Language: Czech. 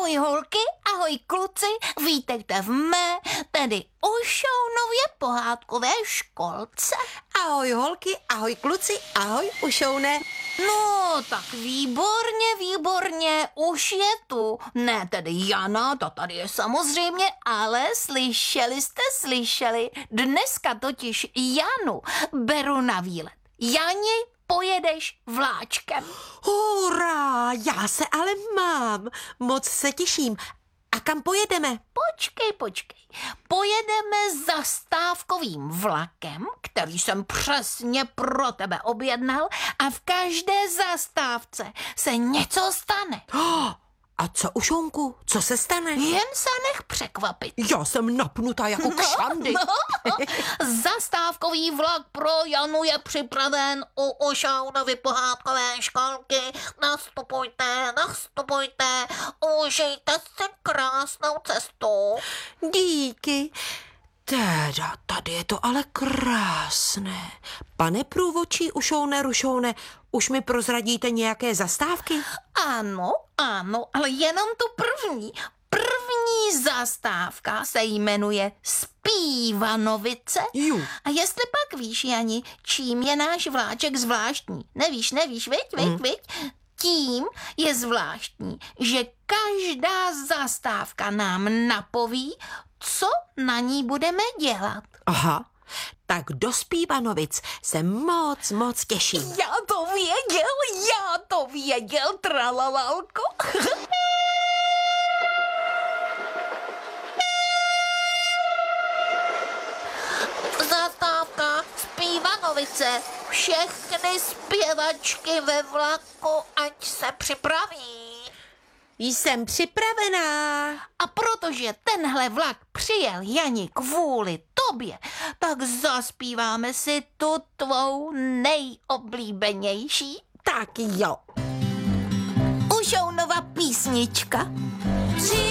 Ahoj holky, ahoj kluci, vítejte v mé, tedy Ušounově pohádkové školce. Ahoj holky, ahoj kluci, ahoj Ušoune. No, tak výborně, už je tu. Ne tedy Jana, ta tady je samozřejmě, ale slyšeli, dneska totiž Janu beru na výlet. Jani, pojedeš vláčkem. Hurá, já se ale mám, moc se těším. A kam pojedeme? Počkej. Pojedeme zastávkovým vlakem, který jsem přesně pro tebe objednal a v každé zastávce se něco stane. A co, Ušounku, co se stane? Jen se nech překvapit. Já jsem napnutá jako kšandy. Zastávkový vlak pro Janu je připraven u Ušounovy pohádkové školky. Nastupujte, užijte si krásnou cestu. Díky. Teda, tady je to ale krásné. Pane průvodčí Ušoune, Rušoune, už mi prozradíte nějaké zastávky? Ano, ale jenom tu první. První zastávka se jmenuje Zpívanovice. Jo. A jestli pak víš, Jani, čím je náš vláček zvláštní? Nevíš, viď? Tím je zvláštní, že každá zastávka nám napoví, co na ní budeme dělat. Aha, tak do Zpívanovic se moc těším. Já to věděl, tralalalko. Zastávka Zpívanovice. Všechny zpěvačky ve vlaku, ať se připraví. Jsem připravená. A protože tenhle vlak přijel, Jani, kvůli tobě, tak zaspíváme si tu tvou nejoblíbenější Tak jo. Ušounova písnička.